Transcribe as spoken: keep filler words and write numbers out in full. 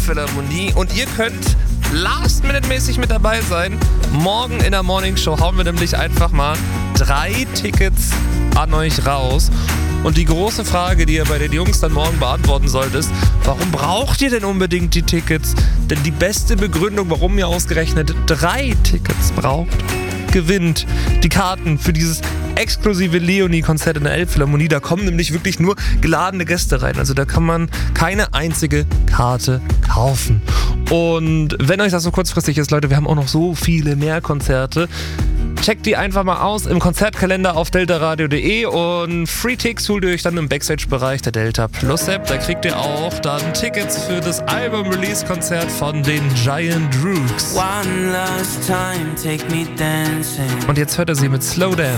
Elbphilharmonie und ihr könnt last-minute-mäßig mit dabei sein. Morgen in der Morning Show hauen wir nämlich einfach mal drei Tickets an euch raus. Und die große Frage, die ihr bei den Jungs dann morgen beantworten sollt, ist, warum braucht ihr denn unbedingt die Tickets? Denn die beste Begründung, warum ihr ausgerechnet drei Tickets braucht, gewinnt die Karten für dieses exklusive Leonie-Konzert in der Elbphilharmonie. Da kommen nämlich wirklich nur geladene Gäste rein. Also da kann man keine einzige Karte kaufen. Und wenn euch das so kurzfristig ist, Leute, wir haben auch noch so viele mehr Konzerte. Checkt die einfach mal aus im Konzertkalender auf deltaradio punkt de und Free Ticks holt ihr euch dann im Backstage-Bereich der Delta Plus App. Da kriegt ihr auch dann Tickets für das Album-Release-Konzert von den Giant Rooks. One last time, take me dancing. Und jetzt hört ihr sie mit Slow Dance.